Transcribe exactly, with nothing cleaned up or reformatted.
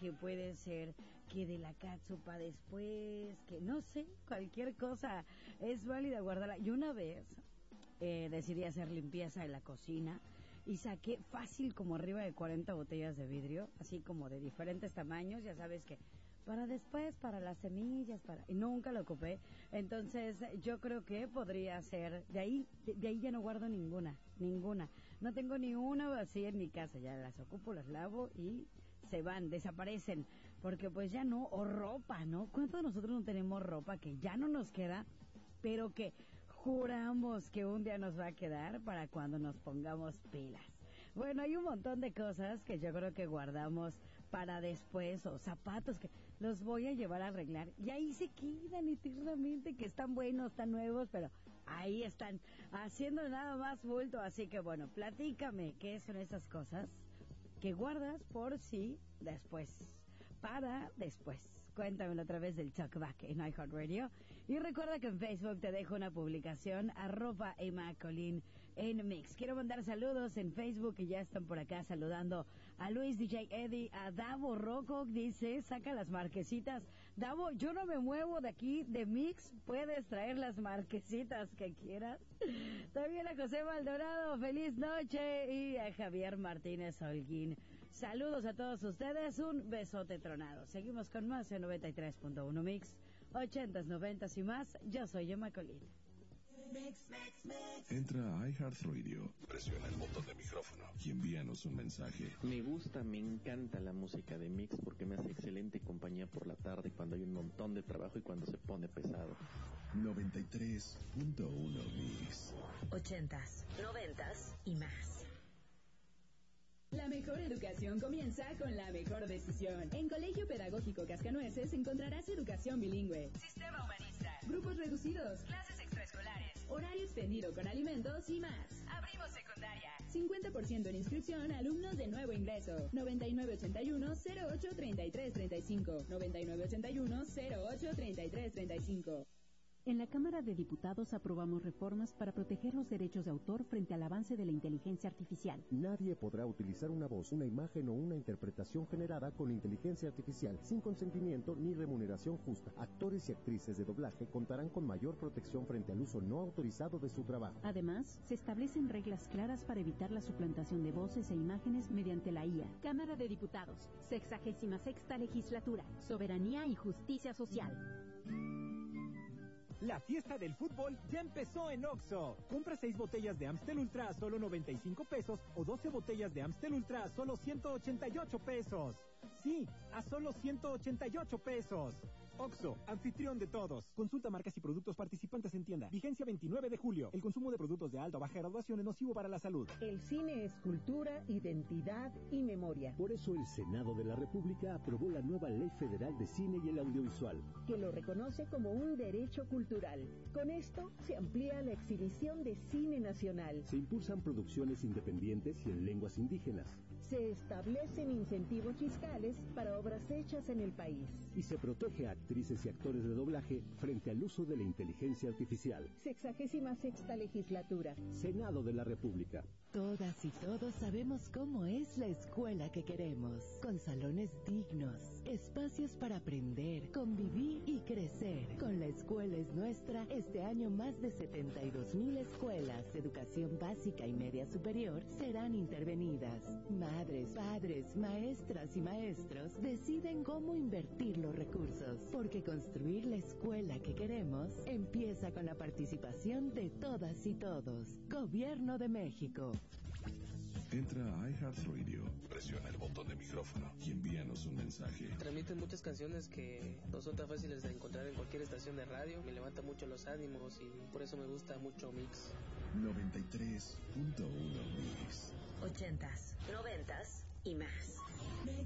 que puede ser que de la catsup para después, que no sé, cualquier cosa es válida guardarla. Y una vez eh, decidí hacer limpieza en la cocina y saqué fácil como arriba de cuarenta botellas de vidrio, así como de diferentes tamaños, ya sabes que para después, para las semillas, para y nunca lo ocupé. Entonces yo creo que podría ser, de ahí de, de ahí ya no guardo ninguna, ninguna. No tengo ni una vacía en mi casa, ya las ocupo, las lavo y se van, desaparecen, porque pues ya no, o ropa, ¿no? ¿Cuántos de nosotros no tenemos ropa que ya no nos queda, pero que juramos que un día nos va a quedar para cuando nos pongamos pilas? Bueno, hay un montón de cosas que yo creo que guardamos para después, o zapatos que los voy a llevar a arreglar y ahí se quedan eternamente, que están buenos, están nuevos, pero ahí están haciendo nada más bulto. Así que bueno, platícame qué son esas cosas que guardas por si después, para después. Cuéntamelo a través del Talkback en iHeartRadio. Y recuerda que en Facebook te dejo una publicación, arroba Emma Colín en Mix. Quiero mandar saludos en Facebook, que ya están por acá saludando a Luis D J Eddie, a Davo Rocco, dice, saca las marquesitas. Davo, yo no me muevo de aquí, de Mix, puedes traer las marquesitas que quieras. También a José Maldonado, feliz noche, y a Javier Martínez Holguín. Saludos a todos ustedes, un besote tronado. Seguimos con más en noventa y tres punto uno Mix, ochentas, noventas y más. Yo soy Emma Colín. Entra a iHeartRadio, presiona el botón de micrófono y envíanos un mensaje. Me gusta, me encanta la música de Mix porque me hace excelente compañía por la tarde cuando hay un montón de trabajo y cuando se pone pesado. noventa y tres punto uno Mix. Ochentas, noventas y más. La mejor educación comienza con la mejor decisión. En Colegio Pedagógico Cascanueces encontrarás educación bilingüe, Sistema humanista, grupos reducidos, clases extraescolares, horario extendido con alimentos y más. abrimos secundaria. cincuenta por ciento en inscripción a alumnos de nuevo ingreso. noventa y nueve ochenta y uno cero ocho treinta y tres treinta y cinco. noventa y nueve ochenta y uno cero ocho treinta y tres treinta y cinco. En la Cámara de Diputados aprobamos reformas para proteger los derechos de autor frente al avance de la inteligencia artificial. Nadie podrá utilizar una voz, una imagen o una interpretación generada con inteligencia artificial sin consentimiento ni remuneración justa. Actores y actrices de doblaje contarán con mayor protección frente al uso no autorizado de su trabajo. Además, se establecen reglas claras para evitar la suplantación de voces e imágenes mediante la I A. Cámara de Diputados, sexagésima sexta legislatura, soberanía y justicia social. La fiesta del fútbol ya empezó en Oxxo. Compra seis botellas de Amstel Ultra a solo noventa y cinco pesos o doce botellas de Amstel Ultra a solo ciento ochenta y ocho pesos. Sí, a solo ciento ochenta y ocho pesos. Oxxo, anfitrión de todos. Consulta marcas y productos participantes en tienda. Vigencia veintinueve de julio. El consumo de productos de alta o baja graduación es nocivo para la salud. El cine es cultura, identidad y memoria. Por eso el Senado de la República aprobó la nueva Ley Federal de Cine y el Audiovisual, que lo reconoce como un derecho cultural. Con esto se amplía la exhibición de cine nacional. Se impulsan producciones independientes y en lenguas indígenas. Se establecen incentivos fiscales para obras hechas en el país. Y se protege a actrices y actores de doblaje frente al uso de la inteligencia artificial. Sexagésima sexta legislatura. Senado de la República. Todas y todos sabemos cómo es la escuela que queremos, con salones dignos, espacios para aprender, convivir y crecer. Con La Escuela es Nuestra, este año más de setenta y dos mil escuelas de educación básica y media superior serán intervenidas. Madres, padres, maestras y maestros deciden cómo invertir los recursos, porque construir la escuela que queremos empieza con la participación de todas y todos. Gobierno de México. Entra a iHeartRadio, presiona el botón de micrófono y envíanos un mensaje. Transmiten muchas canciones que no son tan fáciles de encontrar en cualquier estación de radio. Me levanta mucho los ánimos y por eso me gusta mucho Mix. noventa y tres punto uno Mix. Ochentas, noventas y más.